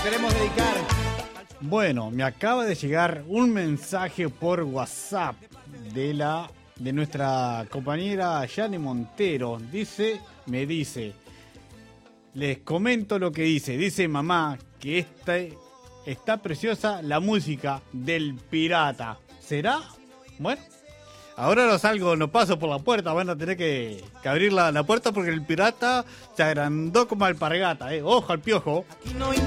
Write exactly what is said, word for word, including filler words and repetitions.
queremos dedicar. Bueno, me acaba de llegar un mensaje por WhatsApp de la de nuestra compañera Yani Montero. Dice, me dice, les comento lo que dice. Dice mamá que esta, está preciosa la música del pirata. ¿Será? Bueno, ahora no salgo, no paso por la puerta. Van a tener que, que abrir la, la puerta porque el pirata se agrandó como alpargata. ¿eh? Ojo al piojo. Aquí no hay